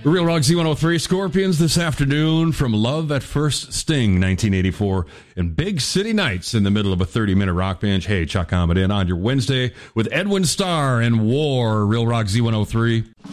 The Real Rock Z103 Scorpions this afternoon from Love at First Sting, 1984, and Big City Nights in the middle of a 30-minute rock binge. Hey, Chuck Ahmed in on your Wednesday with Edwin Starr and War, Real Rock Z103.